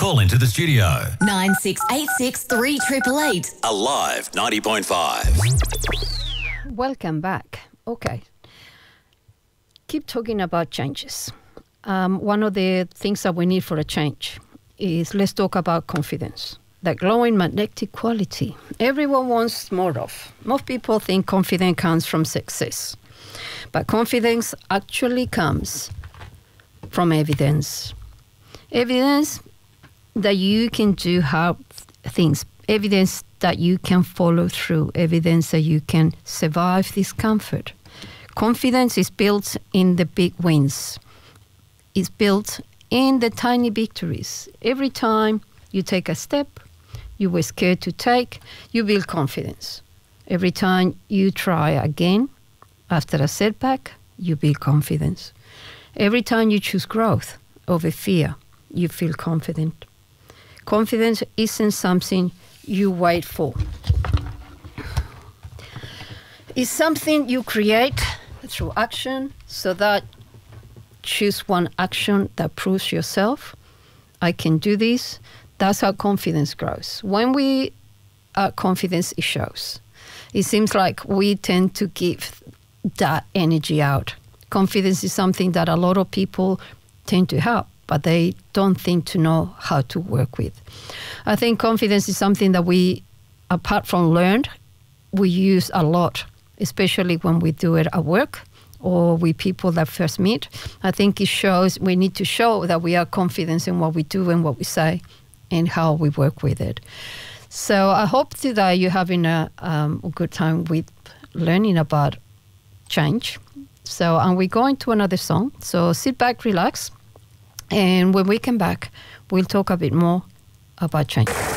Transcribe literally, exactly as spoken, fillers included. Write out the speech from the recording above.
Call into the studio. nine six eight six three eight eight eight. Alive ninety point five. Welcome back. Okay. Keep talking about changes. Um, one of the things that we need for a change is, let's talk about confidence. That glowing magnetic quality. Everyone wants more of. Most people think confidence comes from success. But confidence actually comes from evidence. Evidence that you can do hard things. Evidence that you can follow through. Evidence that you can survive discomfort. Confidence is built in the big wins. It's built in the tiny victories. Every time you take a step you were scared to take, you build confidence. Every time you try again after a setback, you build confidence. Every time you choose growth over fear, you feel confident. Confidence isn't something you wait for. It's something you create through action, so that choose one action that proves yourself, I can do this. That's how confidence grows. When we are confident, it shows. It seems like we tend to give that energy out. Confidence is something that a lot of people tend to have, but they don't think to know how to work with. I think confidence is something that we, apart from learned, we use a lot, especially when we do it at work or with people that first meet. I think it shows, we need to show that we are confident in what we do and what we say and how we work with it. So I hope today you're having a, um, a good time with learning about change. So, and we're going to another song. So sit back, relax, and when we come back, we'll talk a bit more about change.